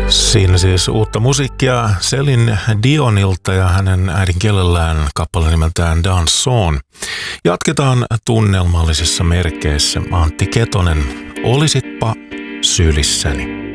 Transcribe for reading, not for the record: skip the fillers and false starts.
Siinä siis uutta musiikkia Celine Dionilta ja hänen äidinkielellään kappale nimeltään Danson. Jatketaan tunnelmallisissa merkeissä. Antti Ketonen, Olisitpa sylissäni.